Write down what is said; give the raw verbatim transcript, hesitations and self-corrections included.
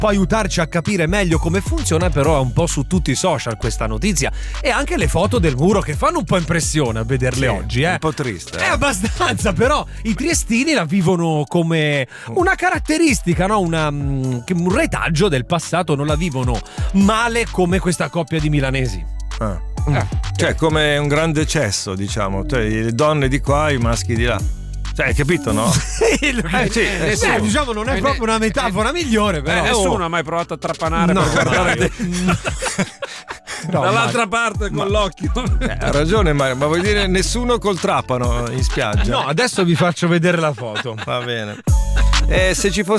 può aiutarci a capire meglio come funziona, però è un po' su tutti i social questa notizia, e anche le foto del muro che fanno un po' impressione a vederle Sì, oggi, eh. un po' triste. È Eh. abbastanza, però i triestini la vivono come una caratteristica, no? Una, mm, che un retaggio del passato, non la vivono male come questa coppia di milanesi. Ah. Eh. Cioè, come un grande cesso, diciamo. Cioè, le donne di qua e i maschi di là. Cioè, hai capito, no? Il- Eh, sì, eh, nessuno. beh, diciamo non è Eh, proprio una metafora migliore, però. Eh, nessuno ha mai provato a trapanare No, per guardare no, dall'altra parte con l'occhio. Eh, ha ragione Mario, ma vuoi dire nessuno col trapano in spiaggia? no, adesso vi faccio vedere la foto. Va bene. Eh, se ci fosse